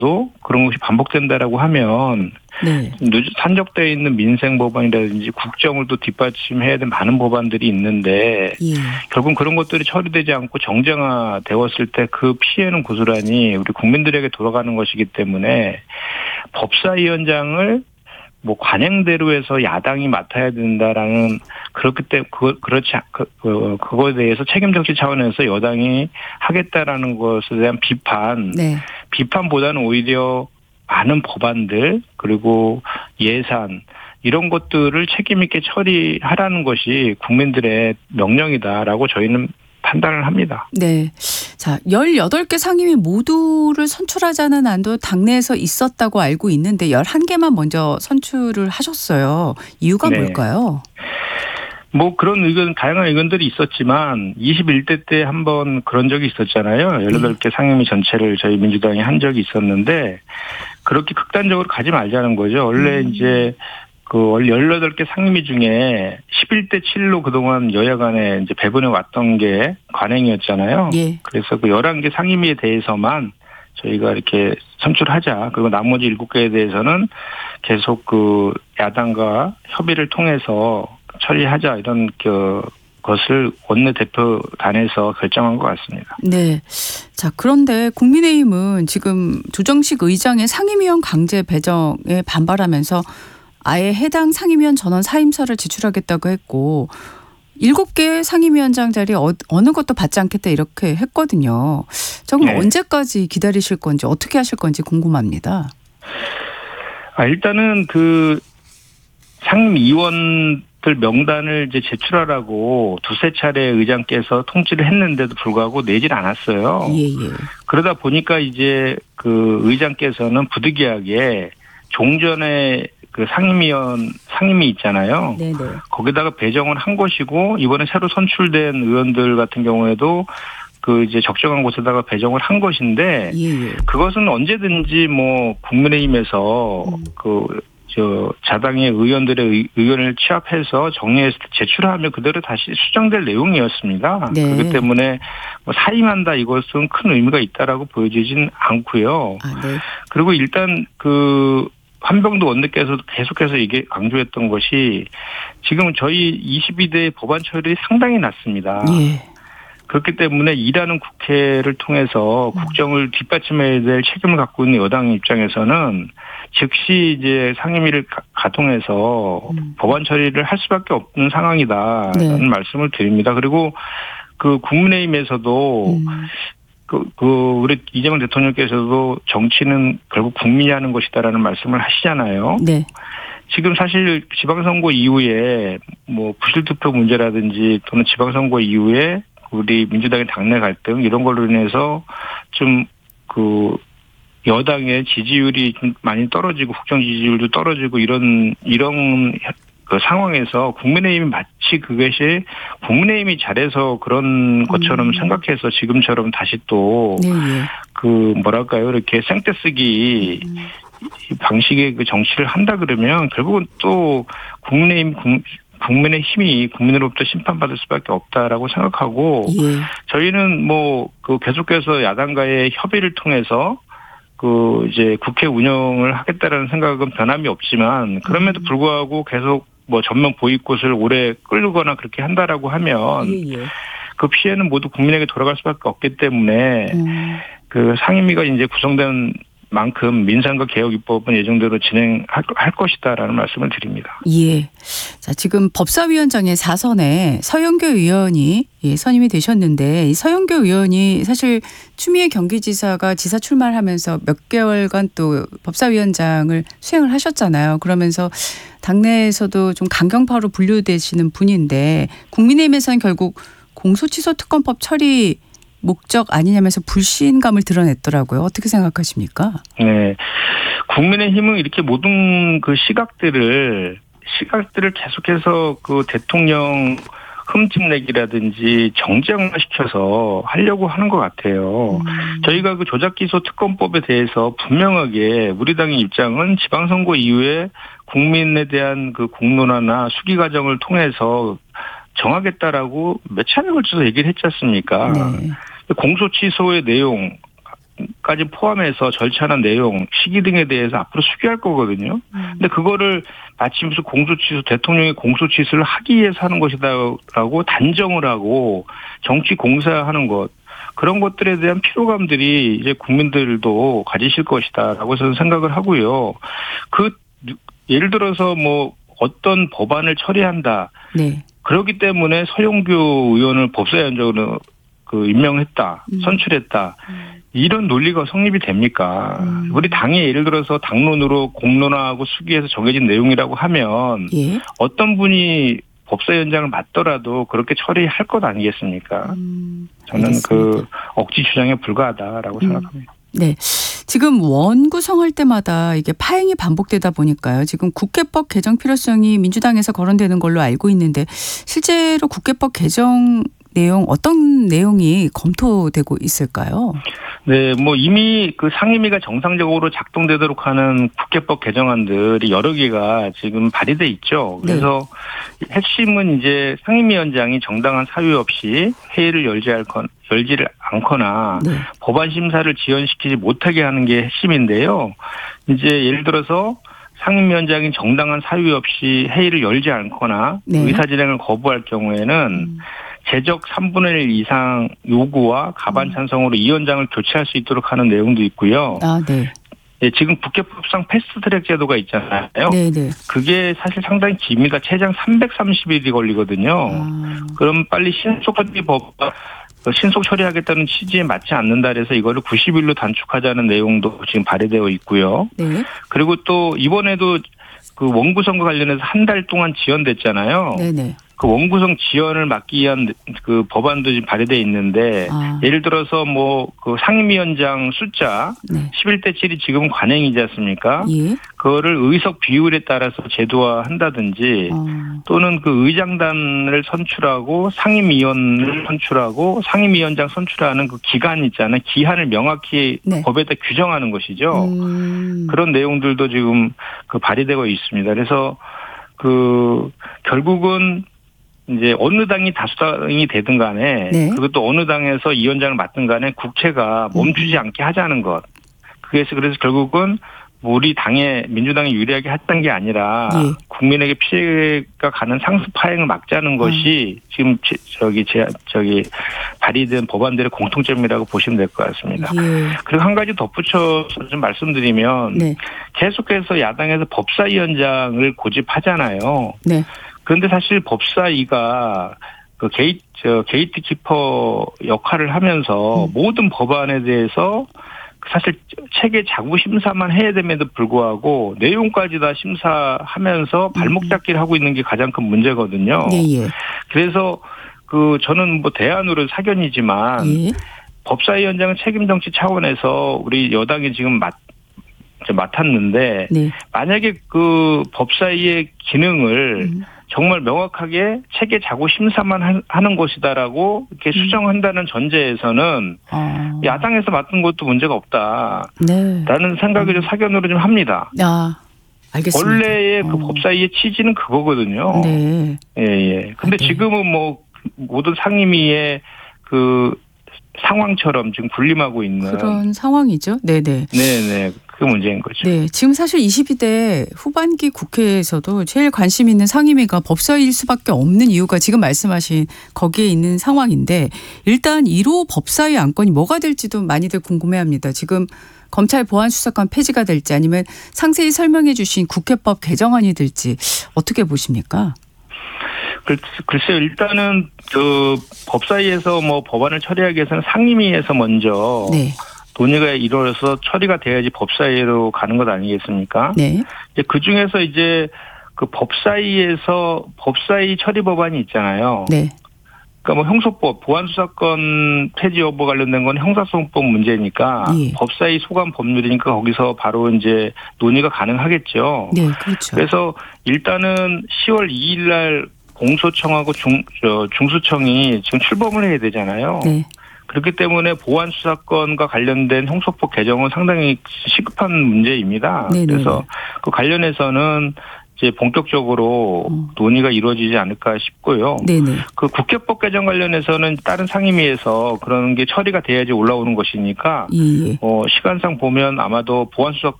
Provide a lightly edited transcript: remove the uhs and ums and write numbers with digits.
그런 것이 반복된다라고 하면 네. 산적되어 있는 민생 법안이라든지 국정을 또 뒷받침해야 될 많은 법안들이 있는데 예. 결국 그런 것들이 처리되지 않고 정쟁화되었을 때 그 피해는 고스란히 우리 국민들에게 돌아가는 것이기 때문에 법사위원장을 뭐 관행대로 해서 야당이 맡아야 된다라는 그렇기 때문에 그거에 대해서 책임 정치 차원에서 여당이 하겠다라는 것에 대한 네. 비판보다는 오히려 많은 법안들 그리고 예산 이런 것들을 책임 있게 처리하라는 것이 국민들의 명령이다라고 저희는 판단을 합니다. 네. 자, 18개 상임위 모두를 선출하자는 안도 당내에서 있었다고 알고 있는데 11개만 먼저 선출을 하셨어요. 이유가 네. 뭘까요? 뭐 그런 다양한 의견들이 있었지만 21대 때 한번 그런 적이 있었잖아요. 18개 상임위 전체를 저희 민주당이 한 적이 있었는데 그렇게 극단적으로 가지 말자는 거죠. 원래 이제 그 18개 상임위 중에 11대 7로 그동안 여야 간에 이제 배분해 왔던 게 관행이었잖아요. 예. 그래서 그 11개 상임위에 대해서만 저희가 이렇게 선출하자. 그리고 나머지 7개에 대해서는 계속 그 야당과 협의를 통해서 처리하자 이런 것을 원내대표단에서 결정한 것 같습니다. 네. 자, 그런데 국민의힘은 지금 조정식 의장의 상임위원 강제 배정에 반발하면서 아예 해당 상임위원 전원 사임서를 제출하겠다고 했고 7개 상임위원장 자리 어느 것도 받지 않겠다 이렇게 했거든요. 조금 네. 언제까지 기다리실 건지 어떻게 하실 건지 궁금합니다. 일단은 그 상임위원들 명단을 이제 제출하라고 두세 차례 의장께서 통지를 했는데도 불구하고 내질 않았어요. 예. 그러다 보니까 이제 그 의장께서는 부득이하게 종전에 그 상임위 있잖아요. 네네. 거기다가 배정을 한 것이고 이번에 새로 선출된 의원들 같은 경우에도 그 이제 적정한 곳에다가 배정을 한 것인데 예. 그것은 언제든지 뭐 국민의힘에서 자당의 의원들의 의견을 취합해서 정리해서 제출하면 그대로 다시 수정될 내용이었습니다. 네. 그렇기 때문에 뭐 사임한다 이것은 큰 의미가 있다라고 보여지진 않고요. 네. 그리고 일단 그 한병도 원내께서도 계속해서 이게 강조했던 것이 지금 저희 22대 법안 처리율이 상당히 낮습니다. 예. 그렇기 때문에 일하는 국회를 통해서 국정을 뒷받침해야 될 책임을 갖고 있는 여당 입장에서는 즉시 이제 상임위를 가동해서 법안 처리를 할 수밖에 없는 상황이다라는 말씀을 드립니다. 그리고 그 국민의힘에서도 우리 이재명 대통령께서도 정치는 결국 국민이 하는 것이다라는 말씀을 하시잖아요. 네. 지금 사실 지방선거 이후에 뭐 부실투표 문제라든지 또는 지방선거 이후에 우리 민주당의 당내 갈등 이런 걸로 인해서 좀 그 여당의 지지율이 좀 많이 떨어지고 국정 지지율도 떨어지고 이런 그 상황에서 국민의힘이 마치 그것이 국민의힘이 잘해서 그런 것처럼 생각해서 지금처럼 다시 또 그 뭐랄까요 이렇게 생떼쓰기 방식의 그 정치를 한다 그러면 결국은 또 국민의 힘이 국민으로부터 심판받을 수밖에 없다라고 생각하고 저희는 뭐 그 계속해서 야당과의 협의를 통해서 그 이제 국회 운영을 하겠다라는 생각은 변함이 없지만 그럼에도 불구하고 계속 뭐 전면 보이콧을 오래 끌거나 그렇게 한다라고 하면 그 피해는 모두 국민에게 돌아갈 수밖에 없기 때문에 그 상임위가 이제 구성된 만큼 민생과 개혁 입법은 예정대로 진행할 것이다라는 말씀을 드립니다. 예. 자, 지금 법사위원장의 4선에 서영교 의원이 선임이 되셨는데 이 서영교 의원이 사실 추미애 경기지사가 지사 출마하면서 몇 개월간 또 법사위원장을 수행을 하셨잖아요. 그러면서 당내에서도 좀 강경파로 분류되시는 분인데 국민의힘에서는 결국 공소취소 특검법 처리 목적 아니냐면서 불신감을 드러냈더라고요. 어떻게 생각하십니까? 네. 국민의힘은 이렇게 모든 그 시각들을 계속해서 그 대통령 흠집내기라든지 정쟁화시켜서 하려고 하는 것 같아요. 저희가 그 조작기소 특검법에 대해서 분명하게 우리 당의 입장은 지방선거 이후에 국민에 대한 그 공론화나 수기 과정을 통해서 정하겠다라고 몇 차례 걸쳐서 얘기를 했지 않습니까? 네. 공소취소의 내용 내용까지 포함해서 절차나 내용, 시기 등에 대해서 앞으로 수기할 거거든요. 근데 그거를 마치 무슨 공소취소, 대통령이 공소취소를 하기 위해서 하는 것이다라고 단정을 하고 정치 공세하는 것, 그런 것들에 대한 피로감들이 이제 국민들도 가지실 것이다라고 저는 생각을 하고요. 예를 들어서 뭐 어떤 법안을 처리한다. 네. 그렇기 때문에 서영교 의원을 법사위원장으로 임명했다, 선출했다. 이런 논리가 성립이 됩니까? 우리 당이 예를 들어서 당론으로 공론화하고 수기해서 정해진 내용이라고 하면 예. 어떤 분이 법사위원장을 맡더라도 그렇게 처리할 것 아니겠습니까? 저는 알겠습니다. 억지 주장에 불과하다라고 생각합니다. 네. 지금 원 구성할 때마다 이게 파행이 반복되다 보니까요. 지금 국회법 개정 필요성이 민주당에서 거론되는 걸로 알고 있는데 실제로 국회법 개정 내용 어떤 내용이 검토되고 있을까요? 네, 뭐 이미 상임위가 정상적으로 작동되도록 하는 국회법 개정안들이 여러 개가 지금 발의돼 있죠. 그래서 핵심은 이제 상임위원장이 정당한 사유 없이 회의를 열지를 않거나 법안 심사를 지연시키지 못하게 하는 게 핵심인데요. 이제 예를 들어서 상임위원장이 정당한 사유 없이 회의를 열지 않거나 의사진행을 거부할 경우에는 제적 3분의 1 이상 요구와 가반 찬성으로 위원장을 교체할 수 있도록 하는 내용도 있고요. 아, 네. 네, 지금 국회법상 패스트트랙 제도가 있잖아요. 네네. 그게 사실 상당히 깁니다. 최장 330일이 걸리거든요. 그럼 빨리 신속 처리하겠다는 취지에 맞지 않는다 그래서 이거를 90일로 단축하자는 내용도 지금 발의되어 있고요. 네. 그리고 또 이번에도 원구성과 관련해서 한 달 동안 지연됐잖아요. 네네. 원구성 지연을 막기 위한 법안도 지금 발의되어 있는데 예를 들어서 상임위원장 숫자 11대 7이 지금 관행이지 않습니까? 예. 그거를 의석 비율에 따라서 제도화한다든지 또는 의장단을 선출하고 상임위원을 선출하고 상임위원장 선출하는 기간 있잖아요. 기한을 명확히 법에다 규정하는 것이죠. 그런 내용들도 지금 발의되고 있습니다. 그래서 결국은 이제 어느 당이 다수당이 되든 간에 그것도 어느 당에서 위원장을 맡든 간에 국회가 멈추지 않게 하자는 것. 그래서 결국은 우리 당에 민주당이 유리하게 했던 게 아니라 국민에게 피해가 가는 상습 파행을 막자는 것이 지금 발의된 법안들의 공통점이라고 보시면 될 것 같습니다. 그리고 한 가지 덧붙여서 좀 말씀드리면 계속해서 야당에서 법사위원장을 고집하잖아요. 그런데 사실 법사위가 게이트키퍼 역할을 하면서 모든 법안에 대해서 사실 체계 자구 심사만 해야 됨에도 불구하고 내용까지 다 심사하면서 발목 잡기를 하고 있는 게 가장 큰 문제거든요. 그래서 저는 대안으로 사견이지만 법사위원장은 책임 정치 차원에서 우리 여당이 지금 맡았는데 만약에 법사위의 기능을 정말 명확하게 체계 자구 심사만 하는 것이다라고 이렇게 수정한다는 전제에서는 야당에서 맡은 것도 문제가 없다라는 생각을 좀 사견으로 좀 합니다. 알겠습니다. 원래의 법사위의 취지는 그거거든요. 예. 근데 지금은 모든 상임위의 상황처럼 지금 군림하고 있는 그런 상황이죠. 네네. 그 문제인 거죠. 네, 지금 사실 22대 후반기 국회에서도 제일 관심 있는 상임위가 법사위일 수밖에 없는 이유가 지금 말씀하신 거기에 있는 상황인데 일단 1호 법사위 안건이 뭐가 될지도 많이들 궁금해합니다. 지금 검찰 보안수사권 폐지가 될지 아니면 상세히 설명해 주신 국회법 개정안이 될지 어떻게 보십니까? 글쎄요. 일단은 법사위에서 법안을 처리하기 위해서는 상임위에서 먼저 논의가 이루어져서 처리가 돼야지 법사위로 가는 것 아니겠습니까? 이제 그 중에서 이제 법사위에서 법사위 처리 법안이 있잖아요. 그러니까 형소법, 보안수사권 폐지 여부 관련된 건 형사소송법 문제니까 법사위 소관 법률이니까 거기서 바로 이제 논의가 가능하겠죠. 그렇죠. 그래서 일단은 10월 2일 날 공소청하고 중수청이 지금 출범을 해야 되잖아요. 그렇기 때문에 보안수사권과 관련된 형소법 개정은 상당히 시급한 문제입니다. 그래서 관련해서는 이제 본격적으로 논의가 이루어지지 않을까 싶고요. 네네. 그 국회법 개정 관련해서는 다른 상임위에서 그런 게 처리가 돼야지 올라오는 것이니까 예. 시간상 보면 아마도 보안수석